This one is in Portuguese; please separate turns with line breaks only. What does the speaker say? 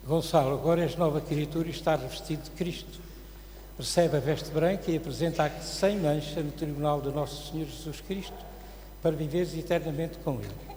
Gonçalo, agora és nova criatura e estás revestido de Cristo. Recebe a veste branca e apresenta-te sem mancha no tribunal do nosso Senhor Jesus Cristo, para viveres eternamente com Ele.